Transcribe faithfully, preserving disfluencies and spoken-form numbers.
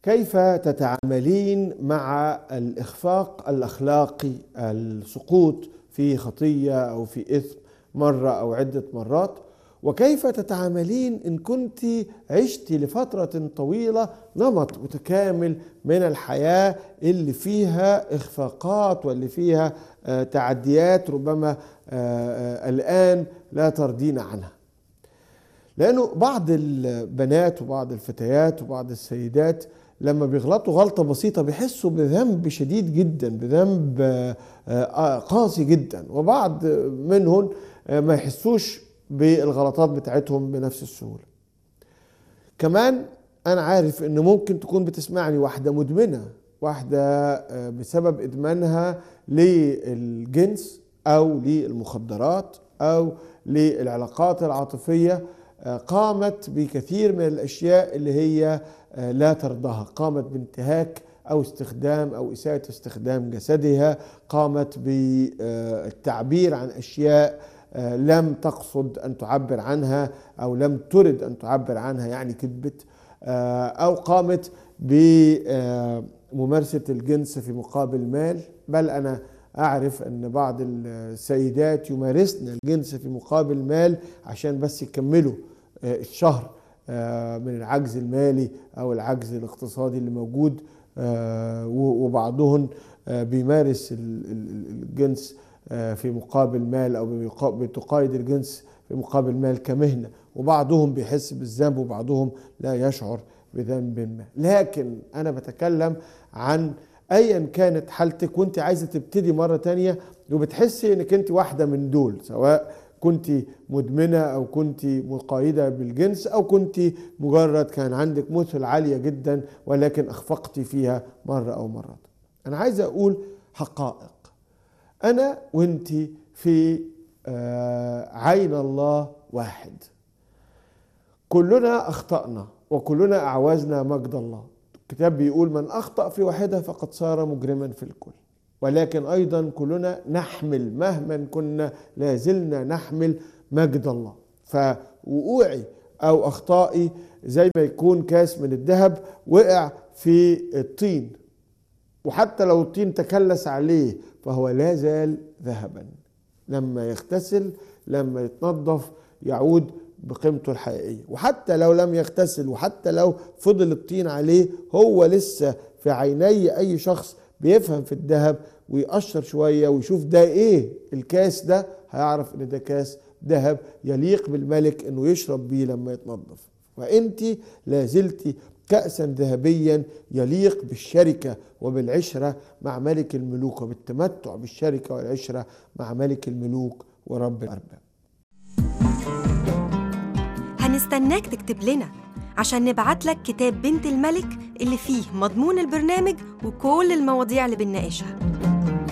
كيف تتعاملين مع الإخفاق الأخلاقي، السقوط في خطية أو في إثم مرة أو عدة مرات؟ وكيف تتعاملين إن كنت عشت لفترة طويلة نمط متكامل من الحياة اللي فيها إخفاقات واللي فيها تعديات ربما الآن لا ترضين عنها؟ لأنه بعض البنات وبعض الفتيات وبعض السيدات لما بيغلطوا غلطة بسيطة بيحسوا بذنب شديد جدا، بذنب قاسي جدا، وبعض منهم ما يحسوش بالغلطات بتاعتهم بنفس السهولة. كمان أنا عارف إن ممكن تكون بتسمعني واحدة مدمنة، واحدة بسبب إدمانها للجنس أو للمخدرات أو للعلاقات العاطفية قامت بكثير من الأشياء اللي هي لا ترضاها، قامت بانتهاك أو استخدام أو إساءة استخدام جسدها، قامت بالتعبير عن أشياء لم تقصد أن تعبر عنها أو لم ترد أن تعبر عنها، يعني كذبت، أو قامت بممارسة الجنس في مقابل مال. بل أنا أعرف أن بعض السيدات يمارسن الجنس في مقابل مال عشان بس يكملوا الشهر من العجز المالي أو العجز الاقتصادي اللي موجود، وبعضهم بيمارس الجنس في مقابل مال أو بتقايد الجنس في مقابل مال كمهنة، وبعضهم بيحس بالذنب وبعضهم لا يشعر بذنب ما. لكن أنا بتكلم عن أيا كانت حالتك وانت عايزة تبتدي مرة تانية وبتحسي انك انت واحدة من دول، سواء كنت مدمنة أو كنت مقايدة بالجنس أو كنت مجرد كان عندك مثل عالية جدا ولكن أخفقت فيها مرة أو مرات. أنا عايز أقول حقائق. أنا وانت في عين الله واحد، كلنا أخطأنا وكلنا أعوزنا مجد الله. الكتاب بيقول من أخطأ في واحدة فقد صار مجرما في الكل، ولكن أيضا كلنا نحمل مهما كنا لازلنا نحمل مجد الله. فوقوعي أو أخطائي زي ما يكون كاس من الذهب وقع في الطين، وحتى لو الطين تكلس عليه فهو لا زال ذهبا، لما يغتسل لما يتنظف يعود بقيمته الحقيقية. وحتى لو لم يغتسل وحتى لو فضل الطين عليه هو لسه في عيني أي شخص بيفهم في الذهب ويقشر شوية ويشوف ده ايه الكاس ده، هيعرف ان ده كاس ذهب يليق بالملك انه يشرب بيه لما يتنظف. وانت لازلتي كأسا ذهبيا يليق بالشركة وبالعشرة مع ملك الملوك وبالتمتع بالشركة والعشرة مع ملك الملوك ورب الأرباب. هنستناك تكتب لنا عشان نبعت لك كتاب بنت الملك اللي فيه مضمون البرنامج وكل المواضيع اللي بنناقشها.